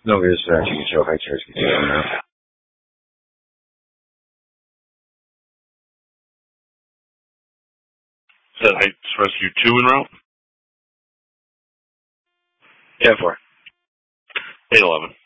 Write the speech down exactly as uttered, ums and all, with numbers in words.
No, it's actually show high church. Is that Heights Rescue two en route? Yeah, four. eight eleven.